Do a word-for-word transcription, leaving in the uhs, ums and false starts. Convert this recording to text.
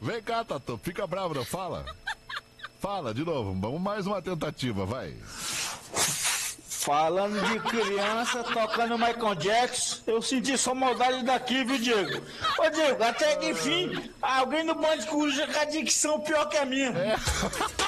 Vem cá, Tatu, fica bravo, não fala. Fala de novo, vamos mais uma tentativa, vai. Falando de criança tocando Michael Jackson, eu senti só maldade daqui, viu, Diego? Ô, Diego, até que enfim, alguém no Band Coruja com a dicção pior que a minha. É.